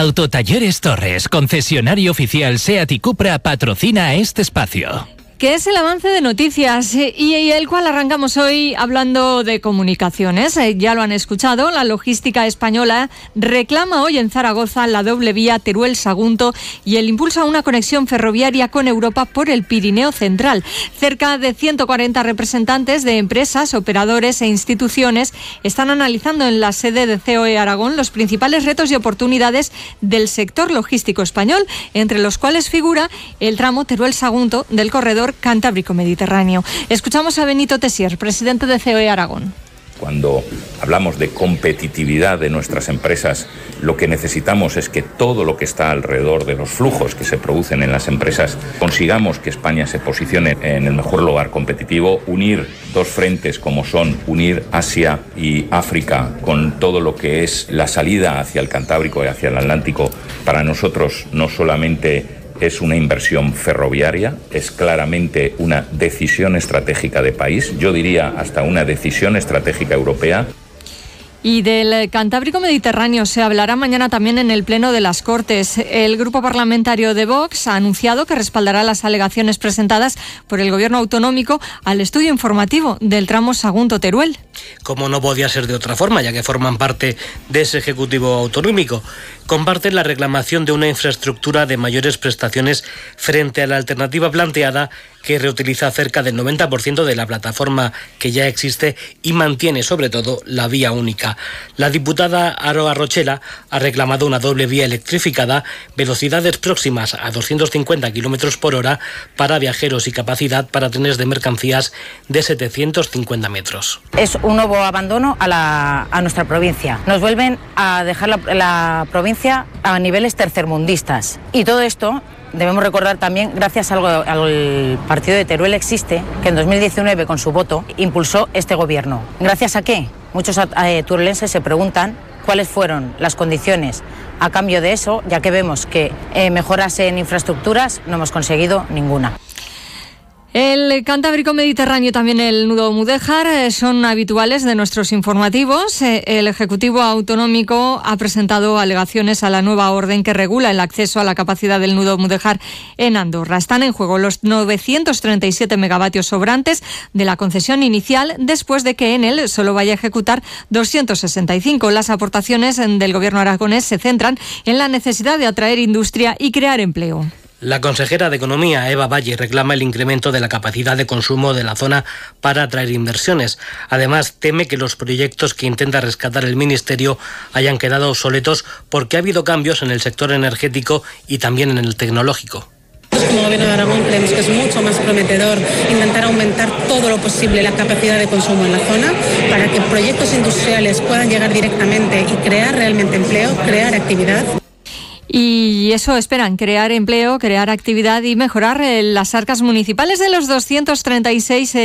Autotalleres Torres, concesionario oficial SEAT y Cupra, patrocina este espacio. Que es el avance de noticias y el cual arrancamos hoy hablando de comunicaciones. Ya lo han escuchado, la logística española reclama hoy en Zaragoza la doble vía Teruel-Sagunto y el impulso a una conexión ferroviaria con Europa por el Pirineo Central. Cerca de 140 representantes de empresas, operadores e instituciones están analizando en la sede de COE Aragón los principales retos y oportunidades del sector logístico español, entre los cuales figura el tramo Teruel-Sagunto del corredor Cantábrico-Mediterráneo. Escuchamos a Benito Tessier, presidente de COE Aragón. Cuando hablamos de competitividad de nuestras empresas, lo que necesitamos es que todo lo que está alrededor de los flujos que se producen en las empresas, consigamos que España se posicione en el mejor lugar competitivo, unir dos frentes como son unir Asia y África con todo lo que es la salida hacia el Cantábrico y hacia el Atlántico. Para nosotros no solamente es una inversión ferroviaria, es claramente una decisión estratégica de país, yo diría hasta una decisión estratégica europea. Y del Cantábrico Mediterráneo se hablará mañana también en el Pleno de las Cortes. El grupo parlamentario de Vox ha anunciado que respaldará las alegaciones presentadas por el Gobierno autonómico al estudio informativo del tramo Sagunto-Teruel. Como no podía ser de otra forma, ya que forman parte de ese Ejecutivo autonómico. Comparten la reclamación de una infraestructura de mayores prestaciones frente a la alternativa planteada, que reutiliza cerca del 90% de la plataforma que ya existe y mantiene sobre todo la vía única. La diputada Aroa Rochela ha reclamado una doble vía electrificada, velocidades próximas a 250 km por hora para viajeros y capacidad para trenes de mercancías de 750 metros. Es un nuevo abandono a nuestra provincia. Nos vuelven a dejar la provincia a niveles tercermundistas. Y todo esto debemos recordar también, gracias al partido de Teruel Existe, que en 2019 con su voto impulsó este gobierno. ¿Gracias a qué? Muchos turelenses se preguntan cuáles fueron las condiciones a cambio de eso, ya que vemos que mejoras en infraestructuras no hemos conseguido ninguna. El Cantábrico Mediterráneo, también el nudo Mudéjar, son habituales de nuestros informativos. El Ejecutivo autonómico ha presentado alegaciones a la nueva orden que regula el acceso a la capacidad del nudo Mudéjar en Andorra. Están en juego los 937 megavatios sobrantes de la concesión inicial, después de que Enel solo vaya a ejecutar 265. Las aportaciones del Gobierno aragonés se centran en la necesidad de atraer industria y crear empleo. La consejera de Economía, Eva Valle, reclama el incremento de la capacidad de consumo de la zona para atraer inversiones. Además, teme que los proyectos que intenta rescatar el Ministerio hayan quedado obsoletos porque ha habido cambios en el sector energético y también en el tecnológico. Como Gobierno de Aragón creemos que es mucho más prometedor intentar aumentar todo lo posible la capacidad de consumo en la zona para que proyectos industriales puedan llegar directamente y crear realmente empleo, crear actividad. Y eso esperan, crear empleo, crear actividad y mejorar las arcas municipales de los 236